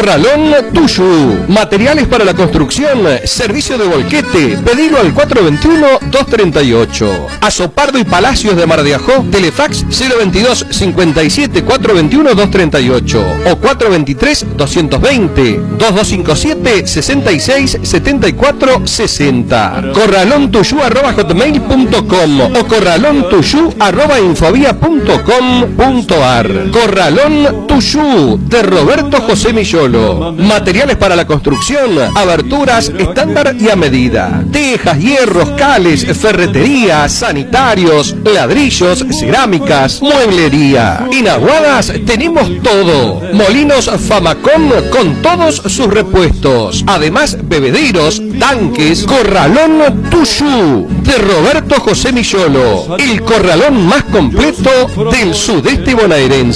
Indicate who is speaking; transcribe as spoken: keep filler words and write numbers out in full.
Speaker 1: Corralón Tuyú. Materiales para la construcción, servicio de volquete. Pedilo al cuatro dos uno, dos tres ocho. Azopardo y Palacios de Mar de Ajó. Telefax cero veintidós, cincuenta y siete, cuatrocientos veintiuno, doscientos treinta y ocho o cuatro veintitrés, doscientos veinte, dos dos cinco siete, sesenta y seis, setenta y cuatro, sesenta. Corralón Tuyú arroba hotmail punto com o corralón tuyú arroba infovía punto com punto ar. Corralón Tuyú de Roberto José Millolo. Materiales para la construcción, aberturas estándar y a medida. Tejas, hierros, cales, ferretería, sanitarios, ladrillos, cerámicas, mueblería. En Aguadas tenemos todo. Molinos Famacom con todos sus repuestos. Además, bebederos, tanques. Corralón Tuyú de Roberto José Millolo. El corralón más completo del sudeste bonaerense.